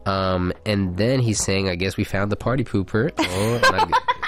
And then he's saying, I guess we found the party pooper. Oh my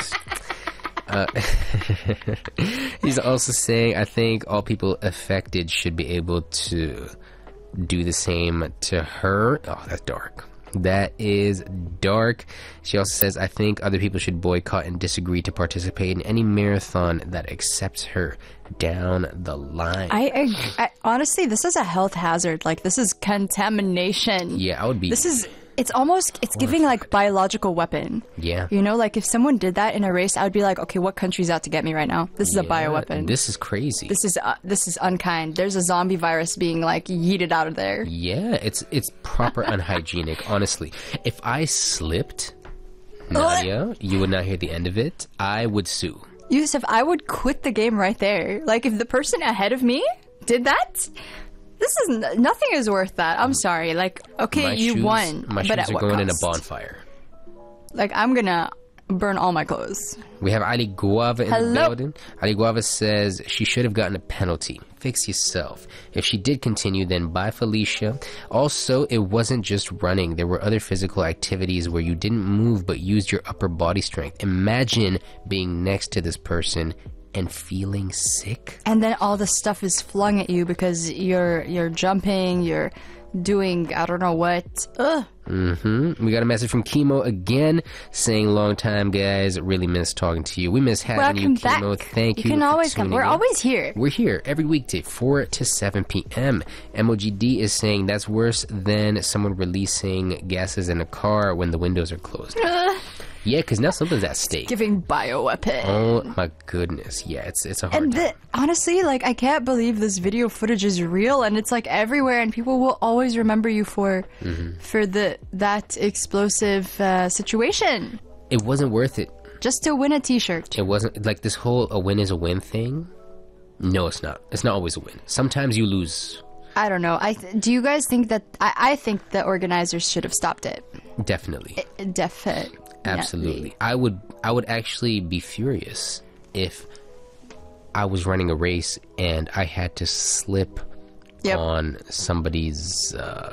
goodness. He's also saying, I think all people affected should be able to do the same to her. Oh, that's dark. That is dark. She also says, I think other people should boycott and disagree to participate in any marathon that accepts her down the line. I honestly, this is a health hazard. Like, this is contamination. Yeah, I would be... It's giving like biological weapon. Yeah. You know, like if someone did that in a race, I would be like, okay, what country's out to get me right now? This is a bioweapon. This is crazy. This is unkind. There's a zombie virus being like yeeted out of there. Yeah, it's proper unhygienic, honestly. If I slipped, Nadia, you would not hear the end of it. I would sue. Yusuf, I would quit the game right there. Like if the person ahead of me did that, nothing is worth that. I'm sorry. Like, okay, you won. My but shoes are going in a bonfire. Like, I'm gonna burn all my clothes. We have Ali Guava in the building. Ali Guava says she should have gotten a penalty. Fix yourself. If she did continue, then bye, Felicia. Also, it wasn't just running. There were other physical activities where you didn't move but used your upper body strength. Imagine being next to this person and feeling sick. And then all the stuff is flung at you because you're jumping, you're doing I don't know what. Ugh. We got a message from Chemo again saying, long time guys, really miss talking to you. We miss having you, Chemo. Thank you. You can always come. We're always here. We're here every weekday 4 to 7 p.m. MOGD is saying that's worse than someone releasing gases in a car when the windows are closed. Yeah, because now something's at stake. Giving bioweapon. Oh my goodness. Yeah, it's a hard time. Honestly, like, I can't believe this video footage is real and it's like everywhere and people will always remember you for that explosive situation. It wasn't worth it. Just to win a t-shirt. It wasn't like this whole a win is a win thing. No, it's not. It's not always a win. Sometimes you lose. I don't know. Do you guys think that... I think the organizers should have stopped it. Definitely. Definitely. Absolutely. I would actually be furious if I was running a race and I had to slip on somebody's,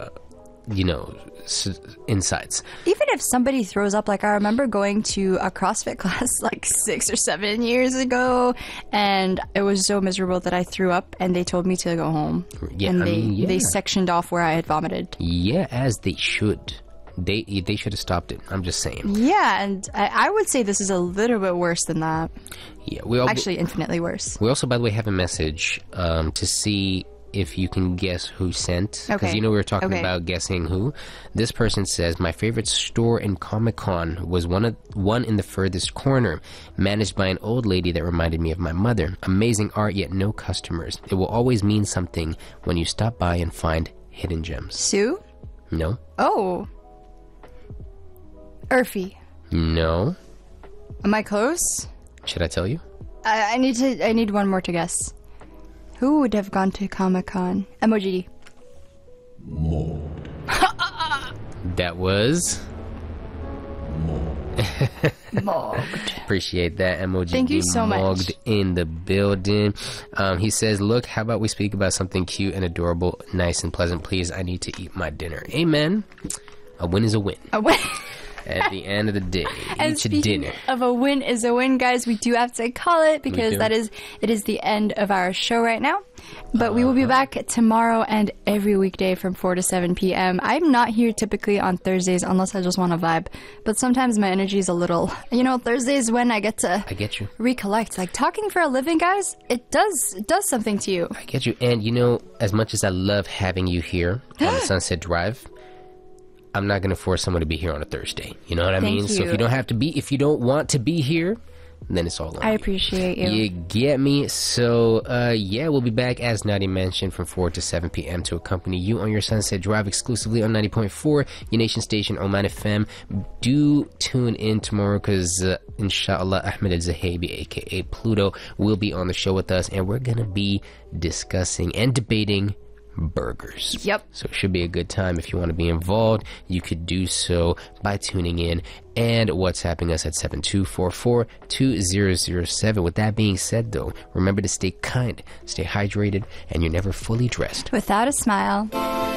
insides. Even if somebody throws up, like I remember going to a CrossFit class like 6 or 7 years ago and it was so miserable that I threw up and they told me to go home. Yeah, and they sectioned off where I had vomited. Yeah, as they should. They should have stopped it. I'm just saying. Yeah, and I would say this is a little bit worse than that. Yeah, actually infinitely worse. We also, by the way, have a message to see if you can guess who sent. Because we were talking about guessing who. This person says, my favorite store in Comic-Con was one in the furthest corner, managed by an old lady that reminded me of my mother. Amazing art, yet no customers. It will always mean something when you stop by and find hidden gems. Sue? No. Oh. Urfi. No. Am I close? Should I tell you? I need one more to guess. Who would have gone to Comic-Con? MOGD. That was... Mogged. Appreciate that. MOGD. Thank you so much. In the building. He says, look, how about we speak about something cute and adorable, nice and pleasant, please? I need to eat my dinner. Amen. A win is a win. A win. At the end of the day, and eat your dinner. Of a win is a win, guys. We do have to call it because it is the end of our show right now. But we will be back tomorrow and every weekday from 4 to 7 p.m. I'm not here typically on Thursdays unless I just want to vibe. But sometimes my energy is a little... Thursdays when I get to... I get you. Recollect. Like, talking for a living, guys, it does something to you. I get you. And, as much as I love having you here on the Sunset Drive... I'm not going to force someone to be here on a Thursday. You know what I mean? So if you don't want to be here, then it's all on you. I appreciate you. You get me? So, we'll be back, as Nadia mentioned, from 4 to 7 p.m. to accompany you on your Sunset Drive exclusively on 90.4, your nation station, Oman FM. Do tune in tomorrow because, inshallah, Ahmed Al-Zahabi, a.k.a. Pluto, will be on the show with us, and we're going to be discussing and debating burgers. Yep. So it should be a good time. If you want to be involved, you could do so by tuning in and WhatsApping us at 7244-2007. With that being said, though, remember to stay kind, stay hydrated, and you're never fully dressed without a smile.